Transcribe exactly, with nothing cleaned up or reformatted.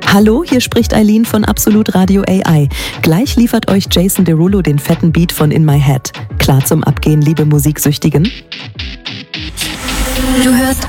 Hallo, hier spricht Eileen von Absolut Radio A I. Gleich liefert euch Jason Derulo den fetten Beat von In My Head. Klar zum Abgehen, liebe Musiksüchtigen? Du hörst